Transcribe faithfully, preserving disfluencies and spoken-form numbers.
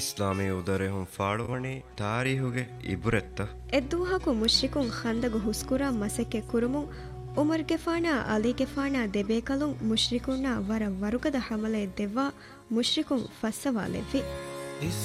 ಇಸ್ಲಾಮಿ ಉದರೆ ಹುಂ ಫಾಳುವಣಿ ತಾರೀಹುಗೆ ಇಬುರೆತ್ತ ಎದ್ದುಹಾಕು ಮುಶ್ರಿಕುಂ ಖಂದಗು ಹುಸ್ಕುರಾ ಮಸಕ್ಕೆ ಕುರುಮುಂ ಉಮರ್ ಗೆಫಾನಾ ಅಲಿ ಗೆಫಾನಾ ದೆಬೇಕಲುಂ ಮುಶ್ರಿಕುನ್ನ ವರ ವರುಕದ ಹಮಲೆ ದೆವ್ವಾ ಮುಶ್ರಿಕುಂ ಫಸ್ಸವಾಲೆವ್ವಿ